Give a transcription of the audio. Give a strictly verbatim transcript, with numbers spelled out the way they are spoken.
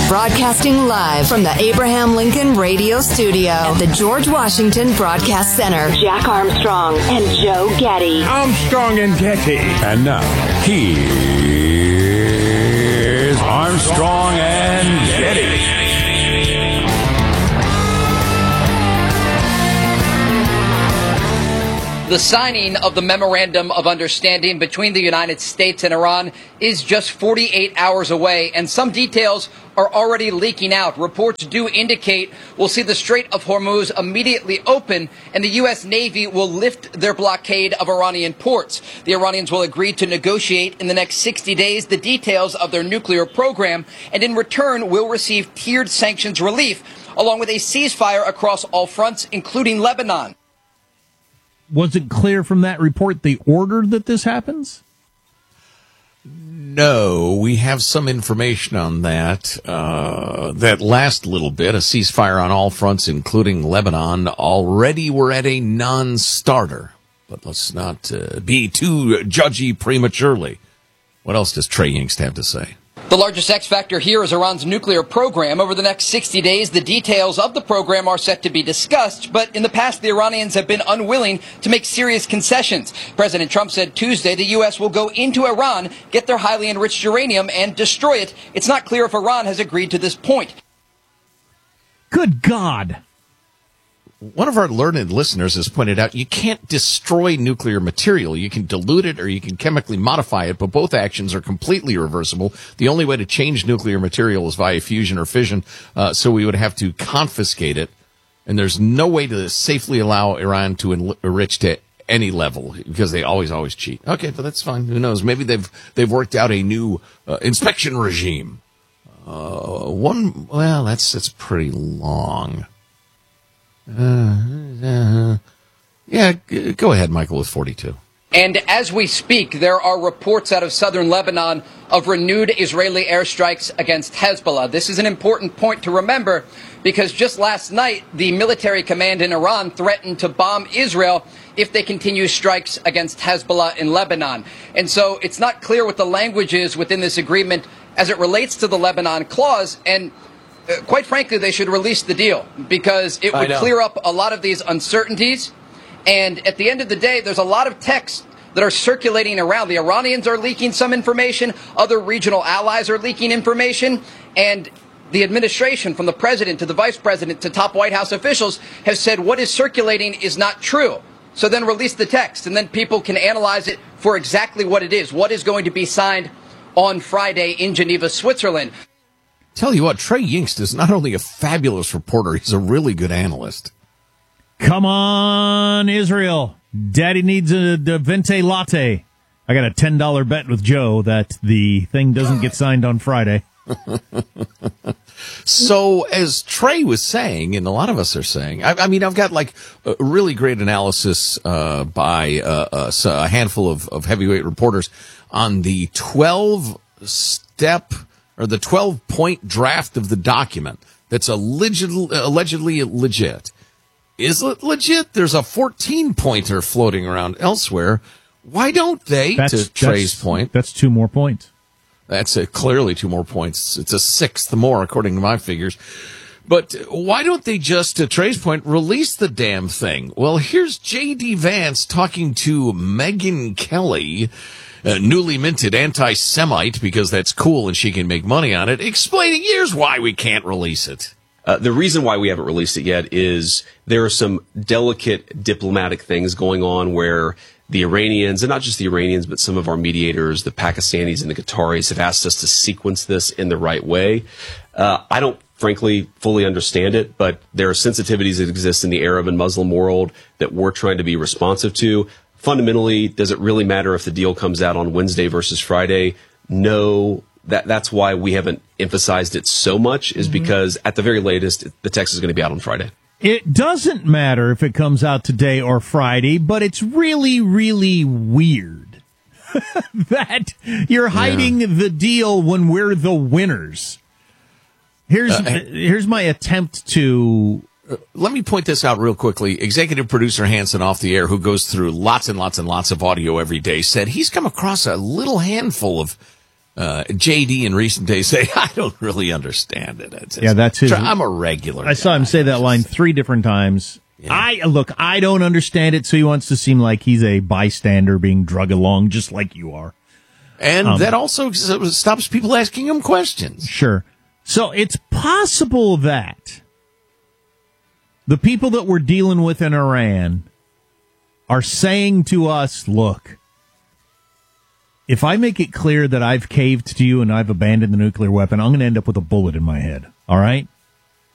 Broadcasting live from the Abraham Lincoln Radio Studio at the George Washington Broadcast Center. Jack Armstrong and Joe Getty. Armstrong and Getty. And now, here's Armstrong and Getty. The signing of the Memorandum of Understanding between the United States and Iran is just forty-eight hours away, and some details are already leaking out. Reports do indicate we'll see the Strait of Hormuz immediately open, and the U S. Navy will lift their blockade of Iranian ports. The Iranians will agree to negotiate in the next sixty days the details of their nuclear program, and in return will receive tiered sanctions relief, along with a ceasefire across all fronts, including Lebanon. Was it clear from that report they ordered that this happens? No, we have some information on that. Uh, that last little bit, a ceasefire on all fronts, including Lebanon, already we're at a non-starter. But let's not uh, be too judgy prematurely. What else does Trey Yingst have to say? The largest X factor here is Iran's nuclear program. Over the next sixty days, the details of the program are set to be discussed. But in the past, the Iranians have been unwilling to make serious concessions. President Trump said Tuesday the U S will go into Iran, get their highly enriched uranium, and destroy it. It's not clear if Iran has agreed to this point. Good God. One of our learned listeners has pointed out you can't destroy nuclear material. You can dilute it or you can chemically modify it, but both actions are completely reversible. The only way to change nuclear material is via fusion or fission, uh, so we would have to confiscate it, and there's no way to safely allow Iran to enrich to any level because they always, always cheat. Okay, but that's fine. Who knows? Maybe they've they've worked out a new uh, inspection regime. Uh, one, well, that's that's pretty long. Uh, uh, yeah, g- go ahead, Michael, with forty-two. And as we speak, there are reports out of southern Lebanon of renewed Israeli airstrikes against Hezbollah. This is an important point to remember because just last night, the military command in Iran threatened to bomb Israel if they continue strikes against Hezbollah in Lebanon. And so it's not clear what the language is within this agreement as it relates to the Lebanon clause. And Uh, quite frankly, they should release the deal because it would clear up a lot of these uncertainties. And at the end of the day, there's a lot of texts that are circulating around. The Iranians are leaking some information. Other regional allies are leaking information. And the administration, from the president to the vice president to top White House officials, have said what is circulating is not true. So then release the text, and then people can analyze it for exactly what it is, what is going to be signed on Friday in Geneva, Switzerland. Tell you what, Trey Yingst is not only a fabulous reporter, he's a really good analyst. Come on, Israel. Daddy needs a, a venti latte. I got a ten dollar bet with Joe that the thing doesn't get signed on Friday. So, as Trey was saying, and a lot of us are saying, I, I mean, I've got like a really great analysis uh, by uh, a handful of, of heavyweight reporters on the twelve-step or the twelve-point draft of the document that's allegedly, allegedly legit. Is it legit? There's a fourteen-pointer floating around elsewhere. Why don't they, that's, to Trey's that's, point? That's two more points. That's a, clearly two more points. It's a sixth more, according to my figures. But why don't they just, to Trey's point, release the damn thing? Well, here's J D. Vance talking to Megyn Kelly, a newly minted anti-Semite, because that's cool and she can make money on it, explaining here's why we can't release it. Uh, the reason why we haven't released it yet is there are some delicate diplomatic things going on where the Iranians, and not just the Iranians, but some of our mediators, the Pakistanis and the Qataris, have asked us to sequence this in the right way. Uh, I don't, frankly, fully understand it, but there are sensitivities that exist in the Arab and Muslim world that we're trying to be responsive to. Fundamentally, does it really matter if the deal comes out on Wednesday versus Friday? No. That that's why we haven't emphasized it so much, is because at the very latest, the text is going to be out on Friday. It doesn't matter if it comes out today or Friday, but it's really, really weird that you're hiding yeah. the deal when we're the winners. Here's uh, here's my attempt to... Uh, let me point this out real quickly. Executive producer Hanson off the air, who goes through lots and lots and lots of audio every day, said he's come across a little handful of Uh, J D in recent days say, I don't really understand it. It's, it's, yeah, that's his. I'm a regular. I saw guy. him say that line three different times. Yeah. I look, I don't understand it, so he wants to seem like he's a bystander being drug along, just like you are. And Um, that also stops people asking him questions. Sure. So it's possible that the people that we're dealing with in Iran are saying to us, look, if I make it clear that I've caved to you and I've abandoned the nuclear weapon, I'm going to end up with a bullet in my head. All right?